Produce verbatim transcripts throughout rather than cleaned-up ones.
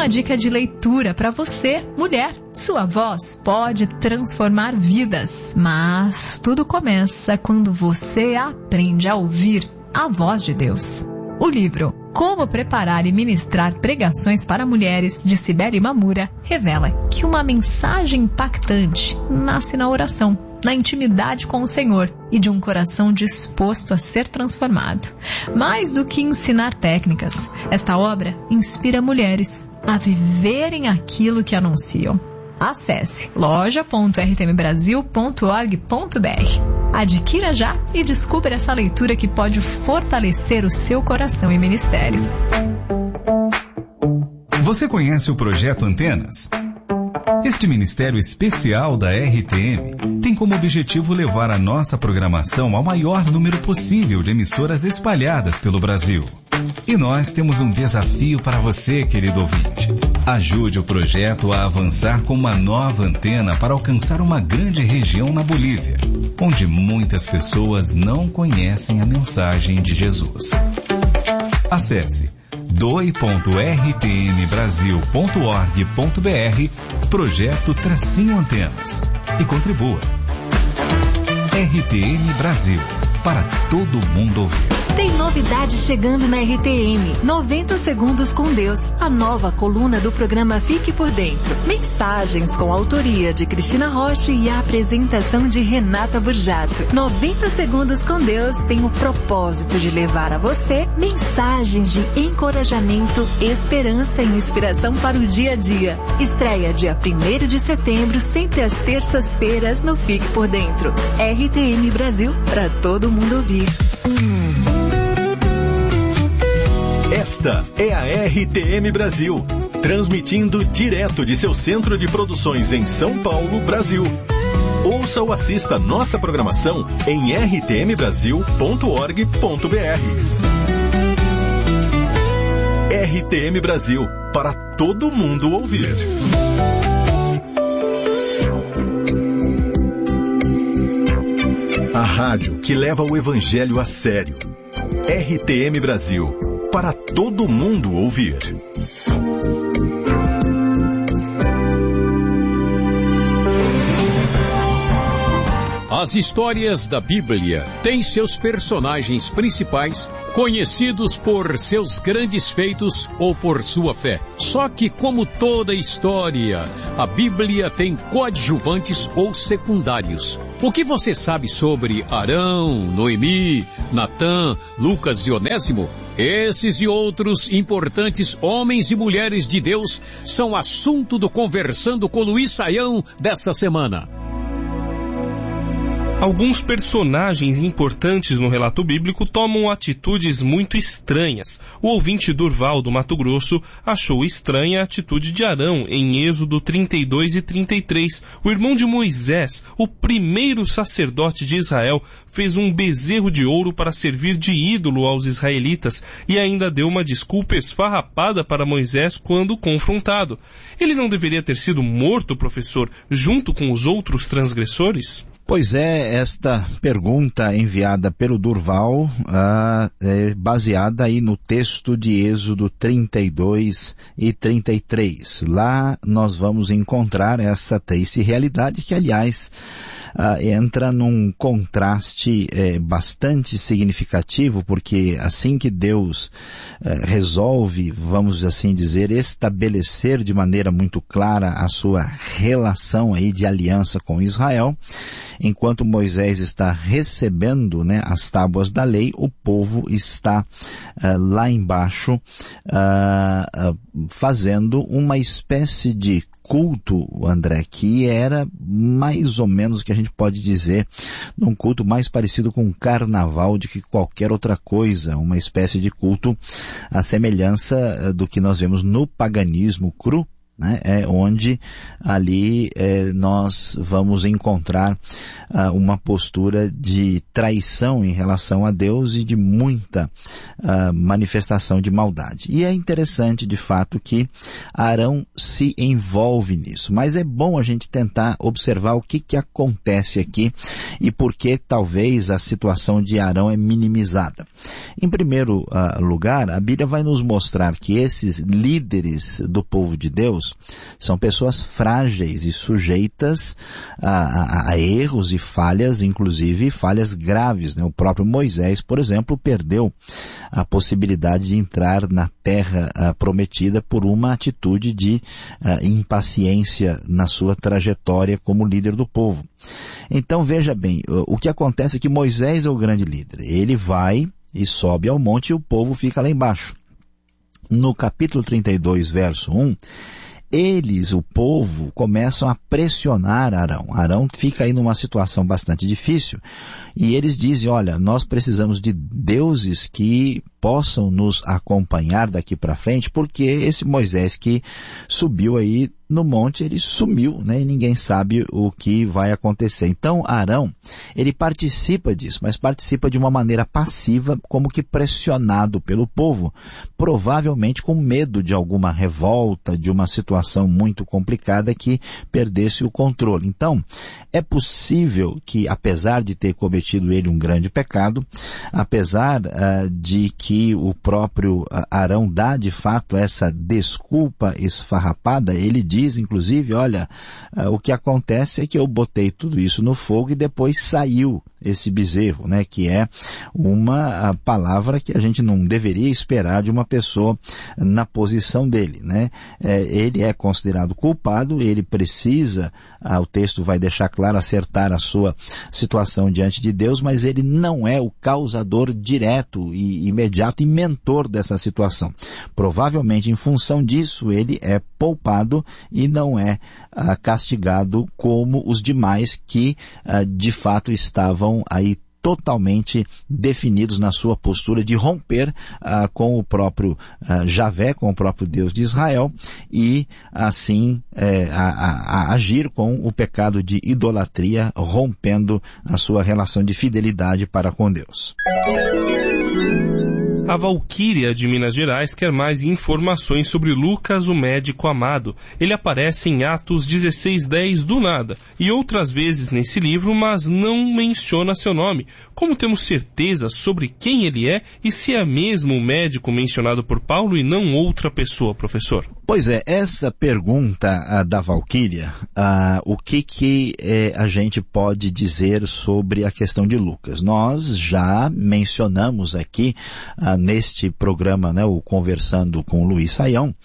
uma dica de leitura para você, mulher. Sua voz pode transformar vidas, mas tudo começa quando você aprende a ouvir a voz de Deus. O livro Como Preparar e Ministrar Pregações para Mulheres, de Cibele Mamura, revela que uma mensagem impactante nasce na oração, na intimidade com o Senhor e de um coração disposto a ser transformado. Mais do que ensinar técnicas, esta obra inspira mulheres a viverem aquilo que anunciam. Acesse loja ponto r t m brasil ponto org ponto b r. Adquira já e descubra essa leitura que pode fortalecer o seu coração e ministério. Você conhece o Projeto Antenas? Este ministério especial da R T M tem como objetivo levar a nossa programação ao maior número possível de emissoras espalhadas pelo Brasil. E nós temos um desafio para você, querido ouvinte. Ajude o projeto a avançar com uma nova antena para alcançar uma grande região na Bolívia, onde muitas pessoas não conhecem a mensagem de Jesus. Acesse doe ponto r t m brasil ponto org ponto b r, projeto Tracinho Antenas, e contribua. R T M Brasil, para todo mundo ouvir. Tem novidade chegando na R T M. noventa segundos com Deus, a nova coluna do programa Fique por Dentro. Mensagens com a autoria de Cristina Rocha e a apresentação de Renata Burjato. noventa segundos com Deus tem o propósito de levar a você mensagens de encorajamento, esperança e inspiração para o dia a dia. Estreia dia primeiro de setembro, sempre às terças-feiras no Fique por Dentro. R T M Brasil, para todo mundo ouvir. Esta é a R T M Brasil, transmitindo direto de seu centro de produções em São Paulo, Brasil. Ouça ou assista nossa programação em r t m brasil ponto org ponto b r. R T M Brasil, para todo mundo ouvir. A rádio que leva o evangelho a sério. R T M Brasil, para todo mundo ouvir. As histórias da Bíblia têm seus personagens principais conhecidos por seus grandes feitos ou por sua fé. Só que, como toda história, a Bíblia tem coadjuvantes ou secundários. O que você sabe sobre Arão, Noemi, Natã, Lucas e Onésimo? Esses e outros importantes homens e mulheres de Deus são assunto do Conversando com Luiz Saião dessa semana. Alguns personagens importantes no relato bíblico tomam atitudes muito estranhas. O ouvinte Durval, do Mato Grosso, achou estranha a atitude de Arão em Êxodo trinta e dois e trinta e três. O irmão de Moisés, o primeiro sacerdote de Israel, fez um bezerro de ouro para servir de ídolo aos israelitas e ainda deu uma desculpa esfarrapada para Moisés quando confrontado. Ele não deveria ter sido morto, professor, junto com os outros transgressores? Pois é, esta pergunta enviada pelo Durval uh, é baseada aí no texto de Êxodo trinta e dois e trinta e três. Lá nós vamos encontrar essa triste realidade que, aliás, Uh, entra num contraste eh, bastante significativo, porque assim que Deus eh, resolve, vamos assim dizer, estabelecer de maneira muito clara a sua relação aí de aliança com Israel, enquanto Moisés está recebendo, né, as tábuas da lei, o povo está uh, lá embaixo uh, uh, fazendo uma espécie de culto, André, que era mais ou menos o que a gente pode dizer num culto mais parecido com um carnaval do que qualquer outra coisa, uma espécie de culto à semelhança do que nós vemos no paganismo cru né? É onde ali é, nós vamos encontrar uh, uma postura de traição em relação a Deus e de muita uh, manifestação de maldade. E é interessante, de fato, que Arão se envolve nisso. Mas é bom a gente tentar observar o que, que acontece aqui e por que talvez a situação de Arão é minimizada. Em primeiro uh, lugar, a Bíblia vai nos mostrar que esses líderes do povo de Deus são pessoas frágeis e sujeitas a, a, a erros e falhas, inclusive falhas graves, né? O próprio Moisés, por exemplo, perdeu a possibilidade de entrar na terra uh, prometida por uma atitude de uh, impaciência na sua trajetória como líder do povo. Então veja bem, o, o que acontece é que Moisés é o grande líder. Ele vai e sobe ao monte e o povo fica lá embaixo. No capítulo trinta e dois, verso um, eles, o povo, começam a pressionar Arão. Arão fica aí numa situação bastante difícil e eles dizem, olha, nós precisamos de deuses que possam nos acompanhar daqui para frente, porque esse Moisés que subiu aí no monte, ele sumiu, né? E ninguém sabe o que vai acontecer. Então, Arão, ele participa disso, mas participa de uma maneira passiva, como que pressionado pelo povo, provavelmente com medo de alguma revolta, de uma situação muito complicada que perdesse o controle. Então, é possível que, apesar de ter cometido ele um grande pecado, apesar uh, de que o próprio Arão dá de fato essa desculpa esfarrapada, ele diz Diz, inclusive, olha, uh, o que acontece é que eu botei tudo isso no fogo e depois saiu esse bezerro, né, que é uma palavra que a gente não deveria esperar de uma pessoa na posição dele, né? É, ele é considerado culpado, ele precisa, ah, o texto vai deixar claro, acertar a sua situação diante de Deus, mas ele não é o causador direto e imediato e mentor dessa situação. Provavelmente, em função disso, ele é poupado e não é ah, castigado como os demais que, ah, de fato, estavam aí totalmente definidos na sua postura de romper ah, com o próprio ah, Javé, com o próprio Deus de Israel e assim eh, a, a, a agir com o pecado de idolatria, rompendo a sua relação de fidelidade para com Deus. A Valquíria de Minas Gerais quer mais informações sobre Lucas, o médico amado. Ele aparece em Atos dezesseis, dez do nada, e outras vezes nesse livro, mas não menciona seu nome. Como temos certeza sobre quem ele é e se é mesmo o médico mencionado por Paulo e não outra pessoa, professor? Pois é, essa pergunta uh, da Valquíria, uh, o que que eh, a gente pode dizer sobre a questão de Lucas? Nós já mencionamos aqui uh, neste programa, né, o Conversando com o Luiz Saião, uh,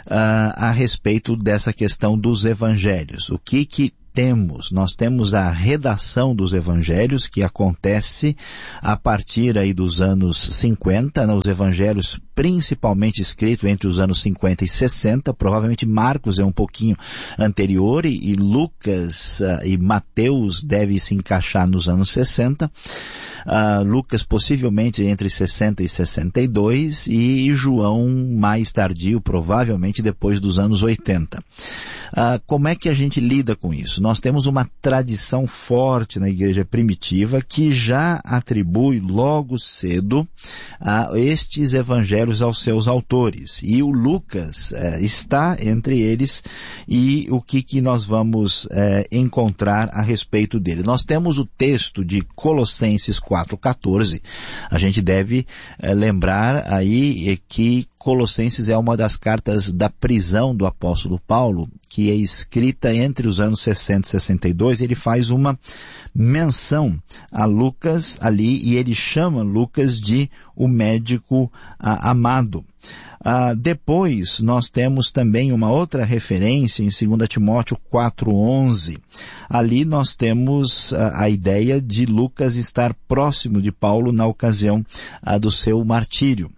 a respeito dessa questão dos evangelhos. O que que temos? Nós temos a redação dos evangelhos que acontece a partir aí dos anos cinquenta, né, os evangelhos principalmente escritos entre os anos cinquenta e sessenta, provavelmente Marcos é um pouquinho anterior e, e Lucas uh, e Mateus deve se encaixar nos anos sessenta. Uh, Lucas possivelmente entre sessenta e sessenta e dois e João mais tardio, provavelmente depois dos anos oitenta. Uh, como é que a gente lida com isso? Nós temos uma tradição forte na igreja primitiva que já atribui logo cedo uh, estes evangelhos aos seus autores. E o Lucas uh, está entre eles e o que, que nós vamos uh, encontrar a respeito dele? Nós temos o texto de Colossenses quatro, quatorze. A gente deve uh, lembrar aí que Colossenses é uma das cartas da prisão do apóstolo Paulo, que é escrita entre os anos sessenta e sessenta e dois. Ele faz uma menção a Lucas ali e ele chama Lucas de o médico ah, amado. Ah, depois nós temos também uma outra referência em dois Timóteo quatro, onze. Ali nós temos ah, a ideia de Lucas estar próximo de Paulo na ocasião ah, do seu martírio.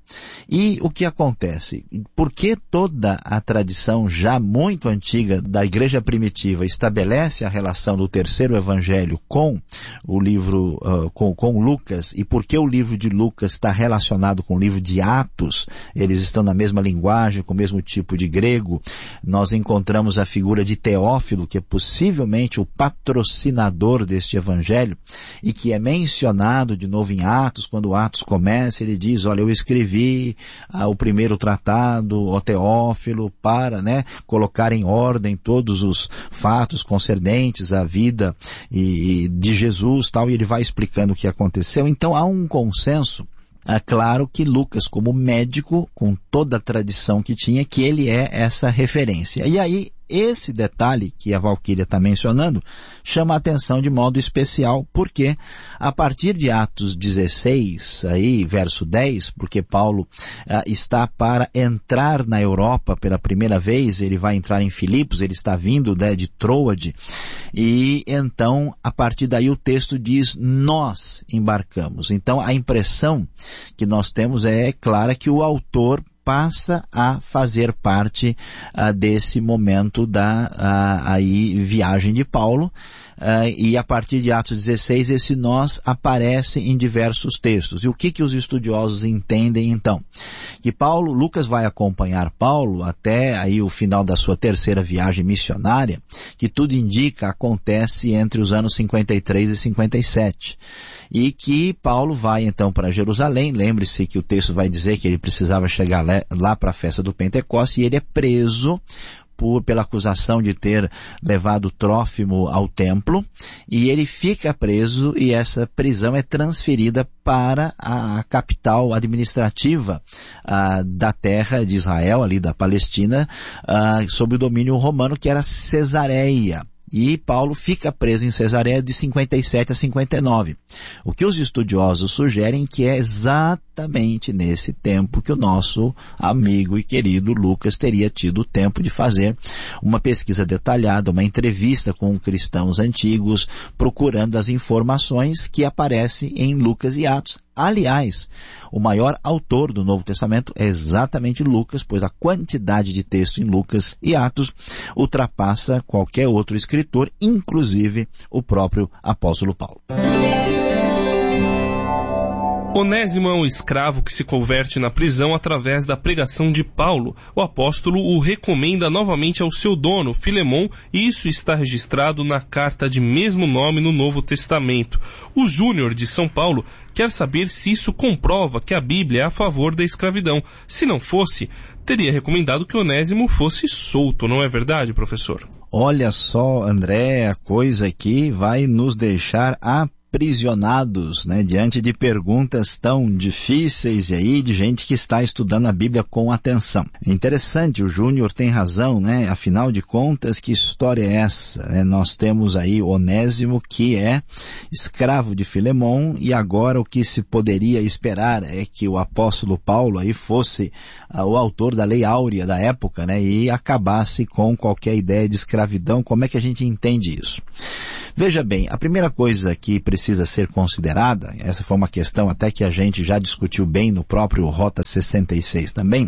E o que acontece? Por que toda a tradição já muito antiga da igreja primitiva estabelece a relação do terceiro evangelho com o livro, uh, com, com Lucas, e por que o livro de Lucas está relacionado com o livro de Atos? Eles estão na mesma linguagem, com o mesmo tipo de grego. Nós encontramos a figura de Teófilo, que é possivelmente o patrocinador deste evangelho, e que é mencionado de novo em Atos. Quando Atos começa, ele diz, olha, eu escrevi ah, o primeiro tratado, ó Teófilo, para né, colocar em ordem todos os fatos concernentes à vida e, e de Jesus, tal, e ele vai explicando o que aconteceu. Então há um consenso. É claro que Lucas, como médico, com toda a tradição que tinha, que ele é essa referência. E aí, esse detalhe que a Valquíria está mencionando chama a atenção de modo especial, porque a partir de Atos dezesseis, aí, verso dez, porque Paulo ah, está para entrar na Europa pela primeira vez, ele vai entrar em Filipos, ele está vindo né, de Troade, e então, a partir daí o texto diz, nós embarcamos. Então, a impressão que nós temos é clara que o autor passa a fazer parte uh, desse momento da uh, aí, viagem de Paulo, uh, e a partir de Atos dezesseis esse nós aparece em diversos textos. E o que que os estudiosos entendem então? Que Paulo, Lucas vai acompanhar Paulo até aí o final da sua terceira viagem missionária, que tudo indica acontece entre os anos cinquenta e três e cinquenta e sete. E que Paulo vai então para Jerusalém. Lembre-se que o texto vai dizer que ele precisava chegar lá, lá para a festa do Pentecostes, e ele é preso por, pela acusação de ter levado Trófimo ao templo, e ele fica preso, e essa prisão é transferida para a capital administrativa ah, da terra de Israel, ali da Palestina, ah, sob o domínio romano, que era Cesareia. E Paulo fica preso em Cesareia de cinquenta e sete a cinquenta e nove. O que os estudiosos sugerem que é exatamente nesse tempo que o nosso amigo e querido Lucas teria tido tempo de fazer uma pesquisa detalhada, uma entrevista com cristãos antigos, procurando as informações que aparecem em Lucas e Atos. Aliás, o maior autor do Novo Testamento é exatamente Lucas, pois a quantidade de texto em Lucas e Atos ultrapassa qualquer outro escritor, inclusive o próprio apóstolo Paulo. Onésimo é um escravo que se converte na prisão através da pregação de Paulo. O apóstolo o recomenda novamente ao seu dono, Filemon, e isso está registrado na carta de mesmo nome no Novo Testamento. O Júnior de São Paulo quer saber se isso comprova que a Bíblia é a favor da escravidão. Se não fosse, teria recomendado que Onésimo fosse solto, não é verdade, professor? Olha só, André, a coisa aqui vai nos deixar a aprisionados, né, diante de perguntas tão difíceis e aí de gente que está estudando a Bíblia com atenção. É interessante, o Júnior tem razão, né? Afinal de contas, que história é essa? É, nós temos aí Onésimo, que é escravo de Filemon, e agora o que se poderia esperar é que o apóstolo Paulo aí fosse uh, o autor da lei áurea da época, né, e acabasse com qualquer ideia de escravidão. Como é que a gente entende isso? Veja bem, a primeira coisa que precisa ser considerada, essa foi uma questão até que a gente já discutiu bem no próprio Rota sessenta e seis também,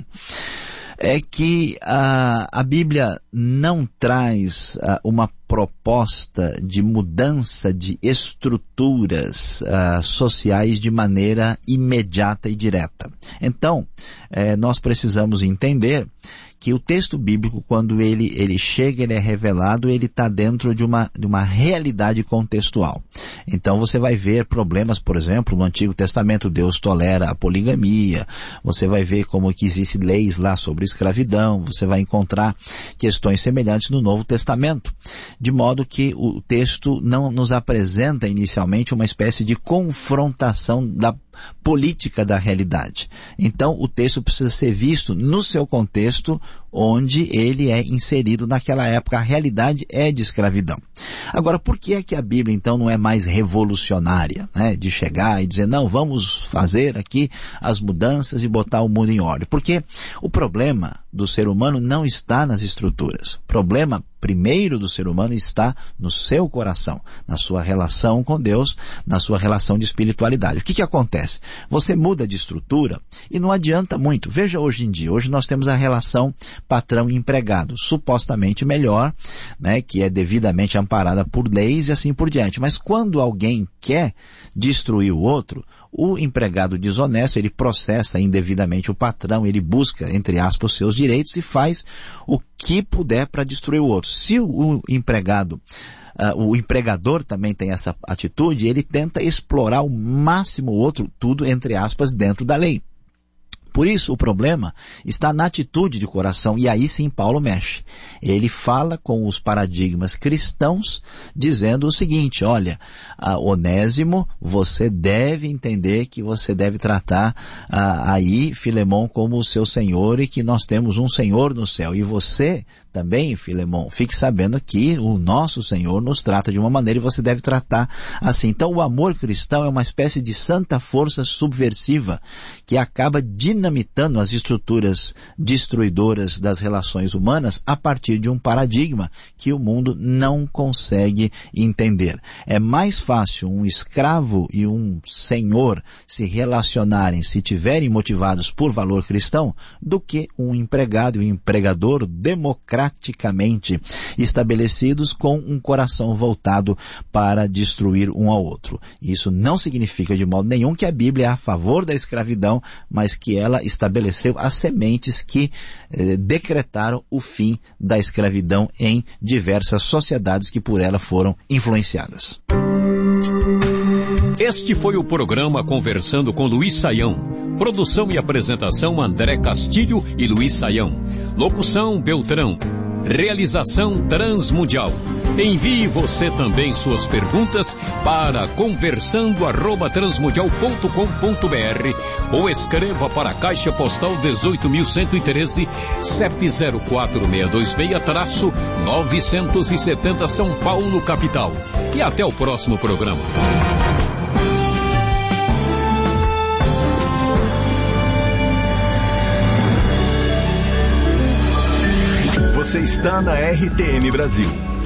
é que a, a Bíblia não traz a, uma proposta de mudança de estruturas uh, sociais de maneira imediata e direta. Então, eh, nós precisamos entender que o texto bíblico, quando ele, ele chega, ele é revelado, ele está dentro de uma, de uma realidade contextual. Então você vai ver problemas, por exemplo, no Antigo Testamento Deus tolera a poligamia, você vai ver como que existem leis lá sobre escravidão, você vai encontrar questões semelhantes no Novo Testamento, de modo que o texto não nos apresenta inicialmente uma espécie de confrontação da política da realidade. Então o texto precisa ser visto no seu contexto, onde ele é inserido naquela época. A realidade é de escravidão. Agora, por que é que a Bíblia então não é mais revolucionária, né? De chegar e dizer, não, vamos fazer aqui as mudanças e botar o mundo em ordem? Porque o problema do ser humano não está nas estruturas. O problema primeiro do ser humano está no seu coração, na sua relação com Deus, na sua relação de espiritualidade. O que que acontece? acontece? Você muda de estrutura e não adianta muito. Veja hoje em dia, hoje nós temos a relação patrão-empregado, supostamente melhor, né, que é devidamente amparada por leis e assim por diante. Mas quando alguém quer destruir o outro, o empregado desonesto, ele processa indevidamente o patrão, ele busca, entre aspas, os seus direitos e faz o que puder para destruir o outro. Se o empregado Uh, o empregador também tem essa atitude, ele tenta explorar ao máximo o outro, tudo entre aspas, dentro da lei. Por isso, o problema está na atitude de coração, e aí sim Paulo mexe. Ele fala com os paradigmas cristãos, dizendo o seguinte, olha, uh, Onésimo, você deve entender que você deve tratar uh, aí Filemon como o seu senhor e que nós temos um senhor no céu. E você também, Filemon, fique sabendo que o nosso Senhor nos trata de uma maneira e você deve tratar assim. Então, o amor cristão é uma espécie de santa força subversiva que acaba dinamitando as estruturas destruidoras das relações humanas a partir de um paradigma que o mundo não consegue entender. É mais fácil um escravo e um senhor se relacionarem, se tiverem motivados por valor cristão, do que um empregado e um empregador democráticamente estabelecidos com um coração voltado para destruir um ao outro. Isso não significa de modo nenhum que a Bíblia é a favor da escravidão, mas que ela estabeleceu as sementes que eh, decretaram o fim da escravidão em diversas sociedades que por ela foram influenciadas. Este foi o programa Conversando com Luiz Saião. Produção e apresentação André Castilho e Luiz Saião. Locução Beltrão. Realização Transmundial. Envie você também suas perguntas para conversando arroba transmundial ponto com ponto br ou escreva para a Caixa Postal dezoito mil cento e treze, C E P zero quatro seis dois seis, novecentos e setenta São Paulo, capital. E até o próximo programa. Você está na R T M Brasil.